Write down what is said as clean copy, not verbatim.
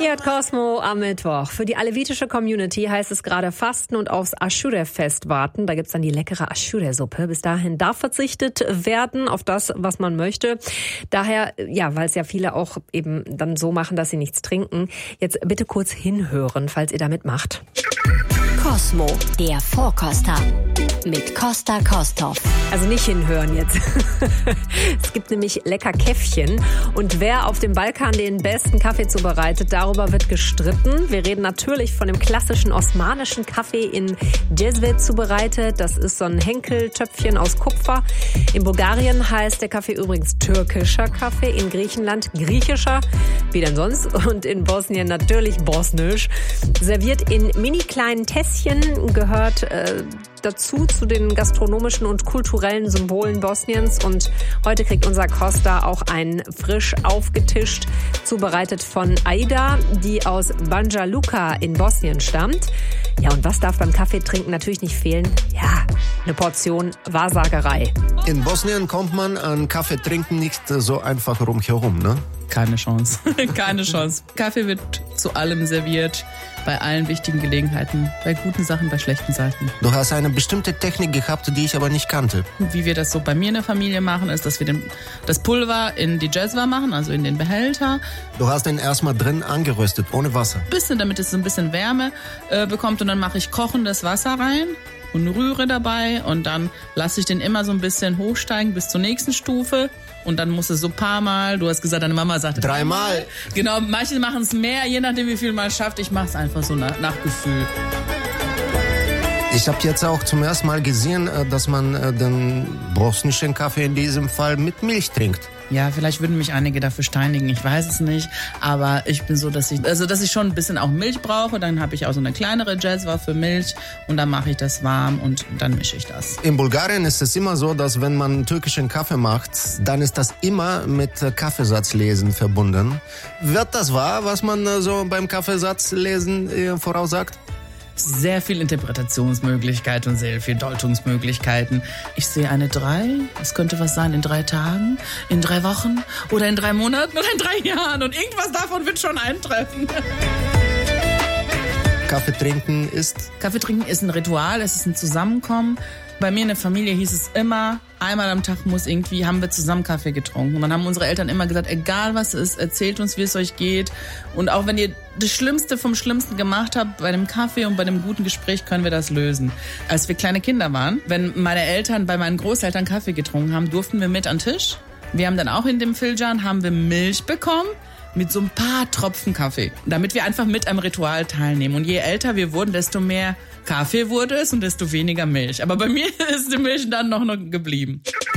Ihr hört Cosmo am Mittwoch. Für die alevitische Community heißt es gerade Fasten und aufs Aschure-Fest warten. Da gibt's dann die leckere Aschure-Suppe. Bis dahin darf verzichtet werden auf das, was man möchte. Daher, ja, weil es ja viele auch eben dann so machen, dass sie nichts trinken. Jetzt bitte kurz hinhören, falls ihr da mitmacht. Cosmo, der Vorkoster mit Costa Kosthoff. Also nicht hinhören jetzt. Es gibt nämlich lecker Käffchen. Und wer auf dem Balkan den besten Kaffee zubereitet, darüber wird gestritten. Wir reden natürlich von dem klassischen osmanischen Kaffee in Jezve zubereitet. Das ist so ein Henkeltöpfchen aus Kupfer. In Bulgarien heißt der Kaffee übrigens türkischer Kaffee. In Griechenland griechischer, wie denn sonst. Und in Bosnien natürlich bosnisch. Serviert in mini kleinen Tässchen, gehört dazu zu den gastronomischen und kulturellen Symbolen Bosniens. Und heute kriegt unser Costa auch einen frisch aufgetischt, zubereitet von Aida, die aus Banja Luka in Bosnien stammt. Ja, und was darf beim Kaffeetrinken natürlich nicht fehlen? Ja, eine Portion Wahrsagerei. In Bosnien kommt man an Kaffeetrinken nicht so einfach rumherum, ne? Keine Chance. Keine Chance. Kaffee wird zu allem serviert, bei allen wichtigen Gelegenheiten, bei guten Sachen, bei schlechten Sachen. Du hast eine bestimmte Technik gehabt, die ich aber nicht kannte. Wie wir das so bei mir in der Familie machen, ist, dass wir das Pulver in die Jezva machen, also in den Behälter. Du hast den erstmal drin angeröstet, ohne Wasser. Bisschen, damit es so ein bisschen Wärme bekommt, und dann mache ich kochendes Wasser rein und rühre dabei, und dann lasse ich den immer so ein bisschen hochsteigen bis zur nächsten Stufe. Und dann muss es so ein paar Mal, du hast gesagt, deine Mama sagte 3 Mal. Genau, manche machen es mehr, je nachdem wie viel man schafft. Ich mache es einfach so nach Gefühl. Ich habe jetzt auch zum ersten Mal gesehen, dass man den bosnischen Kaffee in diesem Fall mit Milch trinkt. Ja, vielleicht würden mich einige dafür steinigen, ich weiß es nicht. Aber ich bin so, dass ich schon ein bisschen auch Milch brauche. Dann habe ich auch so eine kleinere Jezva für Milch, und dann mache ich das warm und dann mische ich das. In Bulgarien ist es immer so, dass wenn man türkischen Kaffee macht, dann ist das immer mit Kaffeesatzlesen verbunden. Wird das wahr, was man so beim Kaffeesatzlesen voraussagt? Sehr viel Interpretationsmöglichkeit und sehr viel Deutungsmöglichkeiten. Ich sehe eine 3, das könnte was sein in 3 Tagen, in 3 Wochen oder in 3 Monaten oder in 3 Jahren, und irgendwas davon wird schon eintreffen. Kaffee trinken ist ein Ritual, es ist ein Zusammenkommen. Bei mir in der Familie hieß es immer, einmal am Tag haben wir zusammen Kaffee getrunken. Und dann haben unsere Eltern immer gesagt, egal was es ist, erzählt uns, wie es euch geht. Und auch wenn ihr das Schlimmste vom Schlimmsten gemacht habt, bei dem Kaffee und bei dem guten Gespräch können wir das lösen. Als wir kleine Kinder waren, wenn meine Eltern bei meinen Großeltern Kaffee getrunken haben, durften wir mit an den Tisch. Wir haben dann auch in dem Filjan Milch bekommen, mit so ein paar Tropfen Kaffee, damit wir einfach mit am Ritual teilnehmen. Und je älter wir wurden, desto mehr Kaffee wurde es und desto weniger Milch. Aber bei mir ist die Milch dann noch geblieben.